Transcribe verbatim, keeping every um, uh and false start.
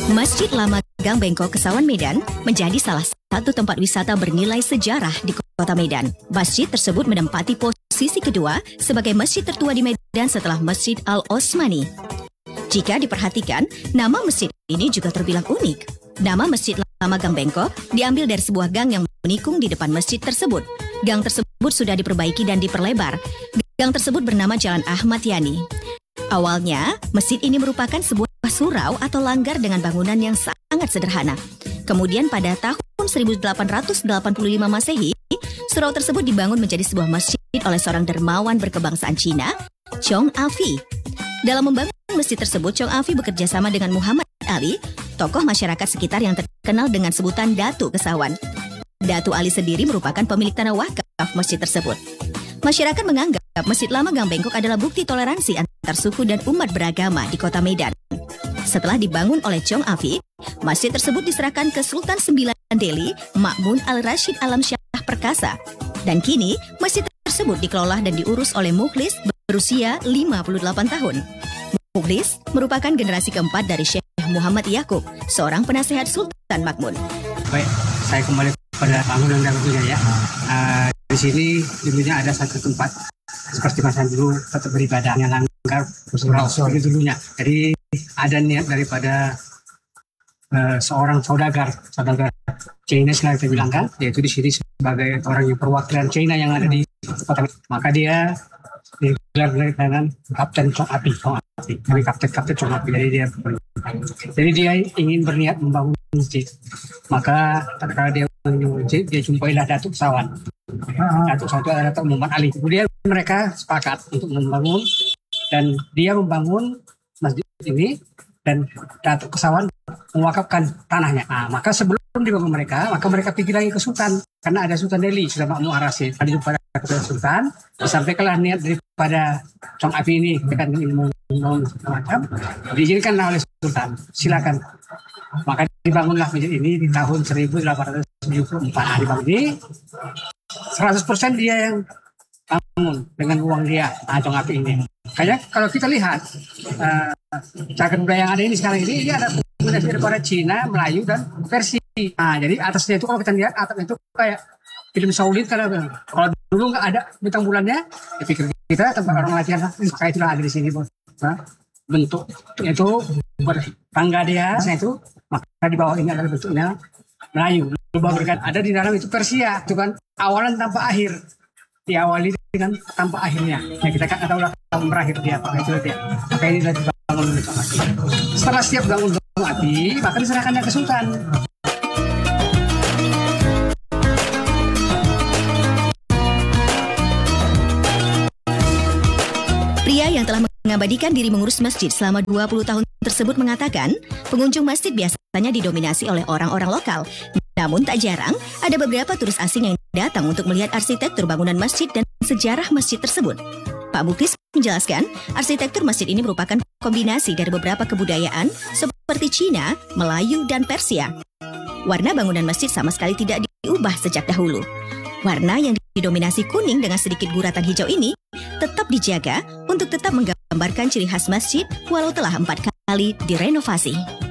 Masjid Lama Gang Bengkok, Kesawan, Medan menjadi salah satu tempat wisata bernilai sejarah di Kota Medan. Masjid tersebut menempati posisi kedua sebagai masjid tertua di Medan setelah Masjid Al-Osmani. Jika diperhatikan, nama masjid ini juga terbilang unik. Nama Masjid Lama Gang Bengkok diambil dari sebuah gang yang menikung di depan masjid tersebut. Gang tersebut sudah diperbaiki dan diperlebar. Gang tersebut bernama Jalan Ahmad Yani. Awalnya, masjid ini merupakan sebuah surau atau langgar dengan bangunan yang sangat sederhana. Kemudian pada tahun seribu delapan ratus delapan puluh lima Masehi, surau tersebut dibangun menjadi sebuah masjid oleh seorang dermawan berkebangsaan Cina, Chong Afi. Dalam membangun masjid tersebut, Chong Afi bekerja sama dengan Muhammad Ali, tokoh masyarakat sekitar yang terkenal dengan sebutan Datu Kesawan. Datu Ali sendiri merupakan pemilik tanah wakaf masjid tersebut. Masyarakat menganggap Masjid Lama Gang Bengkok adalah bukti toleransi antar suku dan umat beragama di Kota Medan. Setelah dibangun oleh Chong Afi, masjid tersebut diserahkan ke Sultan Sembilan Delhi, Ma'mun Al-Rashid Alam Shah Perkasa. Dan kini, masjid tersebut dikelola dan diurus oleh Mukhlis berusia lima puluh delapan tahun. Mukhlis merupakan generasi keempat dari Syekh Muhammad Yaqub, seorang penasehat Sultan Ma'mun. Baik, saya kembali pada bangunan dan tentunya ya. Uh, di sini dulunya ada satu tempat seperti masa dulu tetap beribadahnya langgar bersurau seperti dulunya. Jadi ada niat daripada uh, seorang saudagar, saudagar Chinese lah kita bilang kan, yaitu di sini sebagai orang yang perwakilan China yang ada di kota. Maka dia digelar dari kanan Kapten Chong Afi, Chong Afi, dari Kapten Kapten Chong Afi. Jadi dia, jadi dia ingin berniat membangun masjid. Maka tatkala dia membangun masjid, dia jumpailah Datuk Kesawan. Datuk Kesawan itu adalah Datuk Muhammad Ali. Kemudian mereka sepakat untuk membangun dan dia membangun masjid ini dan Datuk Kesawan mewakafkan tanahnya. Nah, maka sebelum dibangun mereka, maka mereka pergi lagi ke Sultan karena ada Sultan Delhi, Sultan Ma'mun Ar-Rasyid. Ada jumpa kepada Sultan, disampaikanlah niat daripada Chong Afi ini dengan ilmu macam diizinkanlah oleh Sultan. Silakan. Maka dibangunlah masjid ini di tahun seribu delapan ratus tujuh puluh empat. Nah, dibangun ini seratus persen dia yang bangun dengan uang dia, nah, Chong Afi ini. Kayak kalau kita lihat uh, cagar budaya yang ada ini sekarang ini, ini ada kombinasi daripada Cina, Melayu dan Persia. Nah, jadi atasnya itu kalau kita lihat atapnya itu kayak film Shaolin karena kalau dulu nggak ada bintang bulannya, ya pikir kita tempat orang latihan, kayak itulah ada di sini, bos. Nah, bentuk itu bertangga dia, nah itu maka di bawah ini adalah bentuknya Melayu. Lubang berkat ada di dalam itu Persia, itu kan awalan tanpa akhir. Diawali dengan tanpa akhirnya. Ya kita kan tahu lah tahun berakhir dia apa itu dia. Maka ini adalah dibangun oleh Chong Afi. Setelah siap bangun Chong Afi, maka diserahkannya ke Sultan. Pria yang telah mengabadikan diri mengurus masjid selama dua puluh tahun tersebut mengatakan, pengunjung masjid biasanya didominasi oleh orang-orang lokal. Namun tak jarang, ada beberapa turis asing yang datang untuk melihat arsitektur bangunan masjid dan sejarah masjid tersebut. Pak Mukhlis menjelaskan, arsitektur masjid ini merupakan kombinasi dari beberapa kebudayaan seperti Cina, Melayu, dan Persia. Warna bangunan masjid sama sekali tidak diubah sejak dahulu. Warna yang didominasi kuning dengan sedikit guratan hijau ini tetap dijaga untuk tetap menggambarkan ciri khas masjid walau telah empat kali direnovasi.